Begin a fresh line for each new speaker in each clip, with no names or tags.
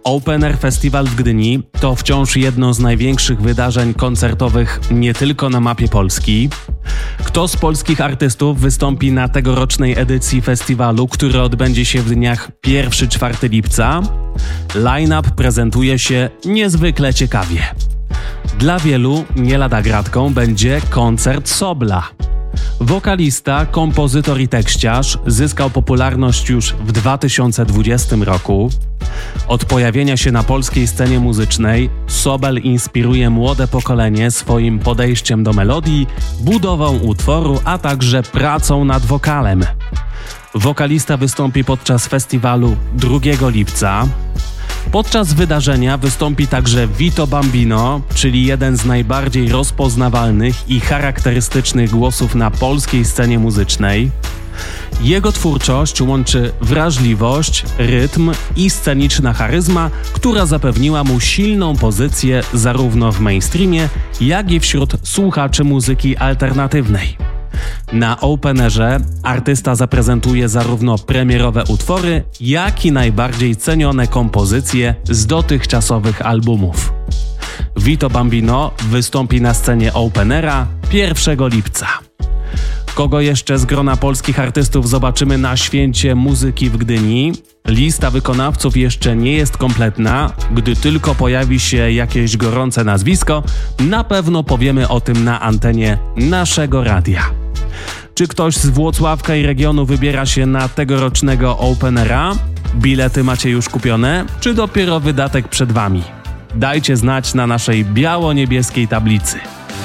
Open Air Festival w Gdyni to wciąż jedno z największych wydarzeń koncertowych nie tylko na mapie Polski. Kto z polskich artystów wystąpi na tegorocznej edycji festiwalu, który odbędzie się w dniach 1-4 lipca? Line-up prezentuje się niezwykle ciekawie. Dla wielu nie lada gratką będzie koncert Sobla. Wokalista, kompozytor i tekściarz zyskał popularność już w 2020 roku. Od pojawienia się na polskiej scenie muzycznej Sobel inspiruje młode pokolenie swoim podejściem do melodii, budową utworu, a także pracą nad wokalem. Wokalista wystąpi podczas festiwalu 2 lipca. Podczas wydarzenia wystąpi także Vito Bambino, czyli jeden z najbardziej rozpoznawalnych i charakterystycznych głosów na polskiej scenie muzycznej. Jego twórczość łączy wrażliwość, rytm i sceniczna charyzma, która zapewniła mu silną pozycję zarówno w mainstreamie, jak i wśród słuchaczy muzyki alternatywnej. Na Openerze artysta zaprezentuje zarówno premierowe utwory, jak i najbardziej cenione kompozycje z dotychczasowych albumów. Vito Bambino wystąpi na scenie Openera 1 lipca. Kogo jeszcze z grona polskich artystów zobaczymy na Święcie Muzyki w Gdyni? Lista wykonawców jeszcze nie jest kompletna. Gdy tylko pojawi się jakieś gorące nazwisko, na pewno powiemy o tym na antenie naszego radia. Czy ktoś z Włocławka i regionu wybiera się na tegorocznego Openera? Bilety macie już kupione, czy dopiero wydatek przed Wami? Dajcie znać na naszej biało-niebieskiej tablicy.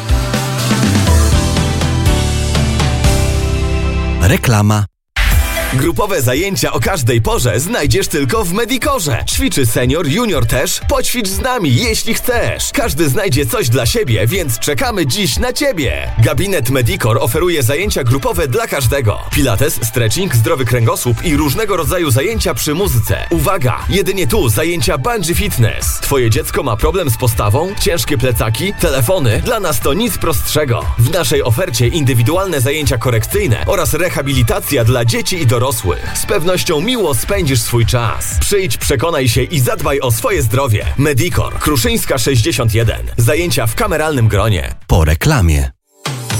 Reklama.
Grupowe zajęcia o każdej porze znajdziesz tylko w Medicorze. Ćwiczy senior, junior też. Poćwicz z nami, jeśli chcesz. Każdy znajdzie coś dla siebie, więc czekamy dziś na Ciebie. Gabinet Medicor oferuje zajęcia grupowe dla każdego. Pilates, stretching, zdrowy kręgosłup i różnego rodzaju zajęcia przy muzyce. Uwaga! Jedynie tu zajęcia bungee fitness. Twoje dziecko ma problem z postawą? Ciężkie plecaki? Telefony? Dla nas to nic prostszego. W naszej ofercie indywidualne zajęcia korekcyjne oraz rehabilitacja dla dzieci i dorosłych. Z pewnością miło spędzisz swój czas. Przyjdź, przekonaj się i zadbaj o swoje zdrowie. Medicor, Kruszyńska 61. Zajęcia w kameralnym gronie.
Po reklamie.